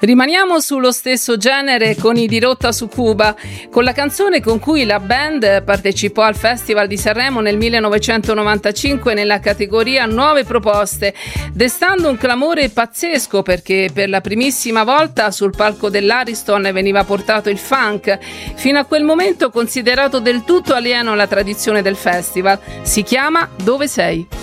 Rimaniamo sullo stesso genere con i Dirotta su Cuba, con la canzone con cui la band partecipò al Festival di Sanremo nel 1995 nella categoria Nuove Proposte, destando un clamore pazzesco perché per la primissima volta sul palco dell'Ariston veniva portato il funk, fino a quel momento considerato del tutto alieno alla tradizione del festival. Si chiama Dove sei?